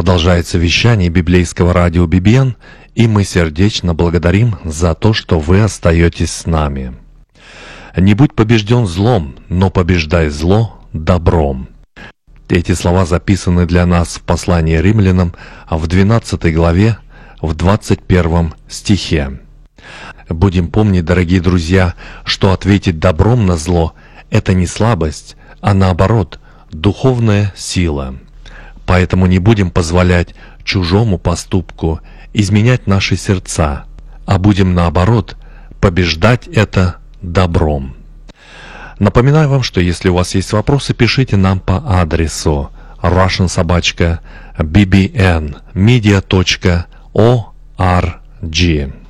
Продолжается вещание библейского радио BBN, и мы сердечно благодарим за то, что вы остаетесь с нами. «Не будь побежден злом, но побеждай зло добром». Эти слова записаны для нас в послании римлянам в 12 главе, в 21 стихе. Будем помнить, дорогие друзья, что ответить добром на зло – это не слабость, а наоборот, духовная сила. Поэтому не будем позволять чужому поступку изменять наши сердца, а будем, наоборот, побеждать это добром. Напоминаю вам, что если у вас есть вопросы, пишите нам по адресу russian@bbnmedia.org.